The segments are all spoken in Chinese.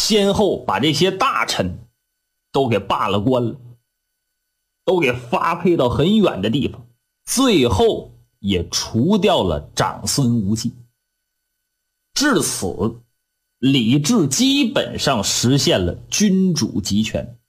先后把这些大臣都给罢了官了，都给发配到很远的地方，最后也除掉了长孙无忌。至此，李治基本上实现了君主集权。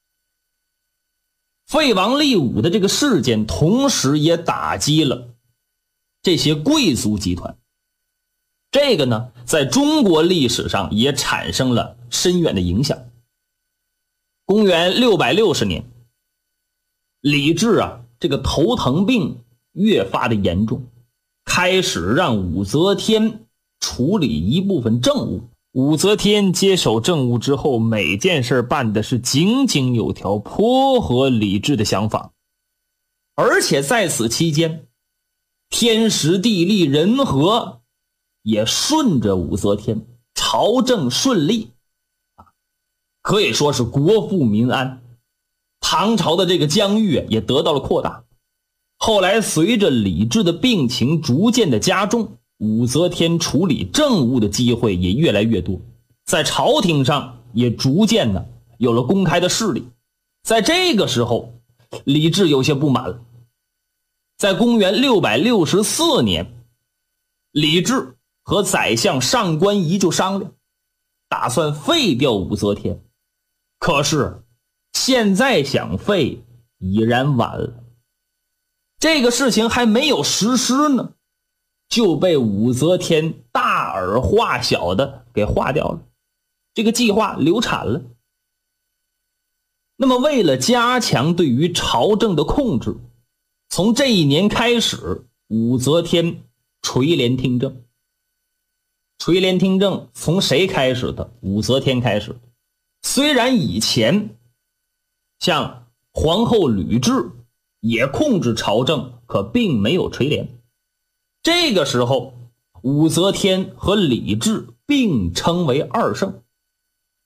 废王立武的这个事件，同时也打击了这些贵族集团。这个呢，在中国历史上也产生了深远的影响。公元660年，李治这个头疼病越发的严重，开始让武则天处理一部分政务。武则天接手政务之后，每件事办的是井井有条，颇合李治的想法。而且在此期间，天时地利人和也顺着武则天，朝政顺利，可以说是国富民安。唐朝的这个疆域也得到了扩大。后来随着李治的病情逐渐的加重，武则天处理政务的机会也越来越多，在朝廷上也逐渐的有了公开的势力。在这个时候，李治有些不满了。在公元664年，李治和宰相上官仪就商量，打算废掉武则天。可是现在想废已然晚了，这个事情还没有实施呢，就被武则天大而化小的给化掉了，这个计划流产了。那么为了加强对于朝政的控制，从这一年开始，武则天垂帘听政。垂帘听政从谁开始的？武则天开始的。虽然以前像皇后吕雉也控制朝政，可并没有垂帘。这个时候，武则天和李治并称为二圣。